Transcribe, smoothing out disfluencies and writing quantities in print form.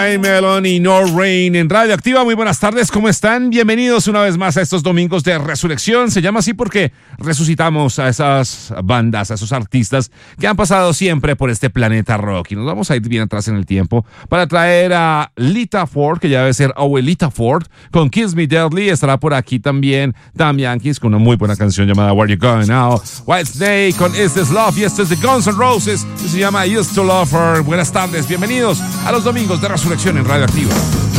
Melon y No Rain en Radio Activa. Muy buenas tardes, ¿cómo están? Bienvenidos una vez más a estos domingos de resurrección. Se llama así porque resucitamos a esas bandas, a esos artistas que han pasado siempre por este planeta rock. Y nos vamos a ir bien atrás en el tiempo para traer a Lita Ford, que ya debe ser Abuelita Ford, con Kiss Me Deadly. Estará por aquí también Damn Yankees con una muy buena canción llamada Where You Going Now. Whitesnake con Is This Love, y esto es de Guns N' Roses, que se llama Used to Love Her. Buenas tardes, bienvenidos a los domingos de resurrección en Radio Activa.